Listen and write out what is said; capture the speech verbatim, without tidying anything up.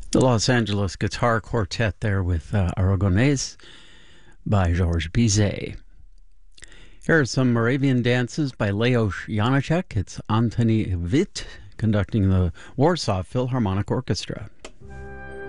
The Los Angeles Guitar Quartet there with uh, Aragonés by Georges Bizet. Here are some Moravian dances by Leos Janáček. It's Antoni Vit conducting the Warsaw Philharmonic Orchestra.